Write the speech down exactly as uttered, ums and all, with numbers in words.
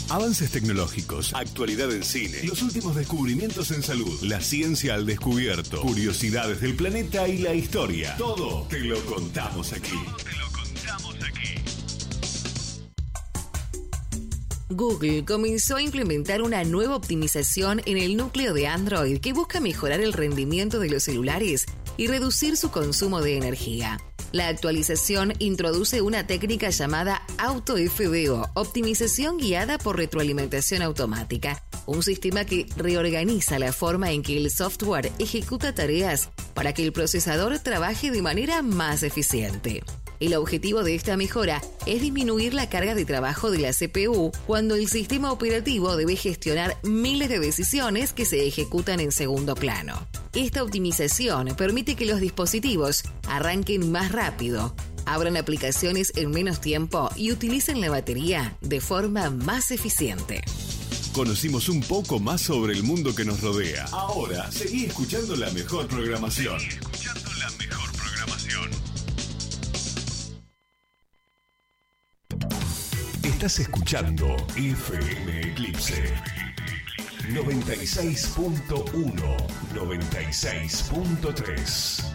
Avances tecnológicos, actualidad en cine, los últimos descubrimientos en salud, la ciencia al descubierto, curiosidades del planeta y la historia. Todo te lo contamos aquí. Todo te lo contamos aquí. Google comenzó a implementar una nueva optimización en el núcleo de Android que busca mejorar el rendimiento de los celulares y reducir su consumo de energía. La actualización introduce una técnica llamada AutoF D O, optimización guiada por retroalimentación automática, un sistema que reorganiza la forma en que el software ejecuta tareas para que el procesador trabaje de manera más eficiente. El objetivo de esta mejora es disminuir la carga de trabajo de la C P U cuando el sistema operativo debe gestionar miles de decisiones que se ejecutan en segundo plano. Esta optimización permite que los dispositivos arranquen más rápido, abran aplicaciones en menos tiempo y utilicen la batería de forma más eficiente. Conocimos un poco más sobre el mundo que nos rodea. Ahora, seguí escuchando la mejor programación. Seguí escuchando la mejor programación. Estás escuchando F M Eclipse noventa y seis punto uno, noventa y seis punto tres.